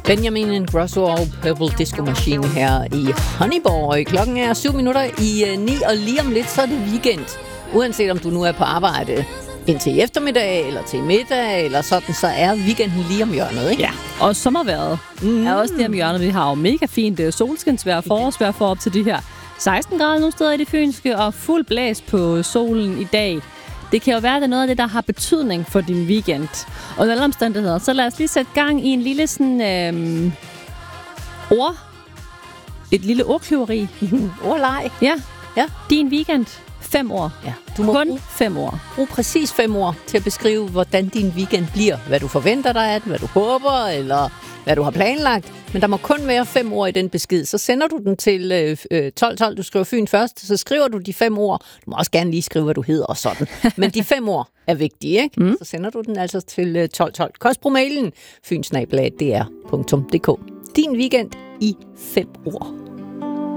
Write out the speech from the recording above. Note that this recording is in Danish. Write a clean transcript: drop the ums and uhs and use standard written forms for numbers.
Benjamin Ingrosso og Purple Disco Machine her i Honeyboy. Klokken er 7 minutter i 9, og lige om lidt så er det weekend. Uanset om du nu er på arbejde indtil i eftermiddag, eller til middag, eller sådan, så er weekenden lige om hjørnet, ikke? Ja, og sommervejret er også lige om hjørnet. Vi har jo mega fint solskinsvejr, forårsvejr for op til de her 16 grader nogle steder i det fynske, og fuld blæs på solen i dag. Det kan jo være, at det er noget af det, der har betydning for din weekend. Og under alle omstændigheder, så lad os lige sætte gang i en lille sådan et lille ordkløveri. Ordleg. Ja. Din weekend. 5 år. Ja. Du må kun 5 år. Brug præcis 5 år til at beskrive, hvordan din weekend bliver. Hvad du forventer dig af den, hvad du håber, eller hvad du har planlagt. Men der må kun være 5 ord i den besked. Så sender du den til 1212. Du skriver Fyn først, så skriver du de 5 ord. Du må også gerne lige skrive, hvad du hedder og sådan. Men de 5 ord er vigtige, ikke? Så sender du den altså til 1212. Kost på mailen fynsnabelag.dr.dk. Din weekend i 5 ord.